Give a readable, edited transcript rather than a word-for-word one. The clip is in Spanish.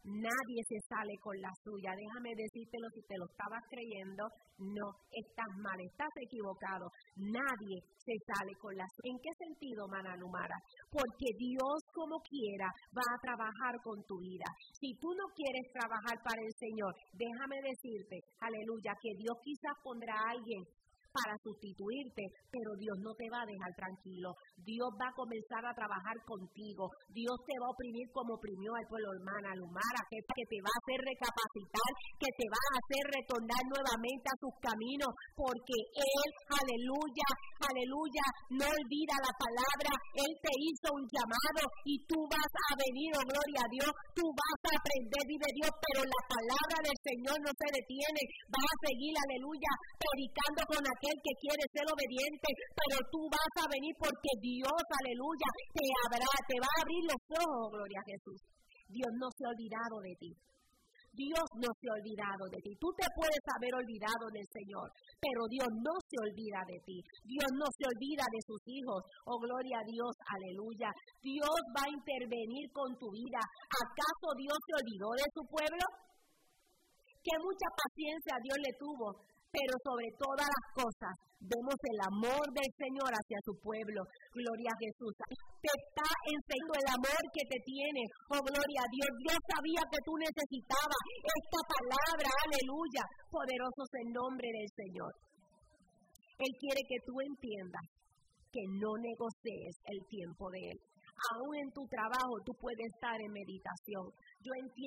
Nadie se sale con la suya. Déjame decírtelo, si te lo estabas creyendo, no, estás mal, estás equivocado. Nadie se sale con la suya. ¿En qué sentido, Mananumara? Porque Dios, como quiera, va a trabajar con tu vida. Si tú no quieres trabajar para el Señor, déjame decirte, aleluya, que Dios quizás pondrá a alguien para sustituirte, pero Dios no te va a dejar tranquilo. Dios va a comenzar a trabajar contigo. Dios te va a oprimir como oprimió al pueblo, hermana Lumara, que te va a hacer recapacitar, que te va a hacer retornar nuevamente a sus caminos, porque Él, aleluya, aleluya, no olvida la palabra. Él te hizo un llamado y tú vas a venir, oh gloria a Dios, tú vas a aprender, vive Dios, pero la palabra del Señor no se detiene. Vas a seguir, aleluya, predicando con aquel que quiere ser obediente, pero tú vas a venir porque Dios, aleluya, te va a abrir los ojos, gloria a Jesús. Dios no se ha olvidado de ti. Dios no se ha olvidado de ti. Tú te puedes haber olvidado del Señor, pero Dios no se olvida de ti. Dios no se olvida de sus hijos. Oh, gloria a Dios, aleluya. Dios va a intervenir con tu vida. ¿Acaso Dios se olvidó de su pueblo? Que mucha paciencia Dios le tuvo. Pero sobre todas las cosas, vemos el amor del Señor hacia su pueblo. Gloria a Jesús. Te está enseñando el amor que te tiene. Oh, gloria a Dios. Dios sabía que tú necesitabas esta palabra. Aleluya. Poderoso es el nombre del Señor. Él quiere que tú entiendas que no negocies el tiempo de Él. Aún en tu trabajo tú puedes estar en meditación. Yo entiendo